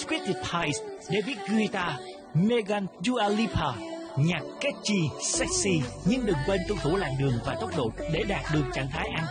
Sweetie Pies, David Guetta, Megan Dua Lipa. Nhạc catchy, sexy nhưng đừng quên tuân thủ làn đường và tốc độ để đạt được trạng thái an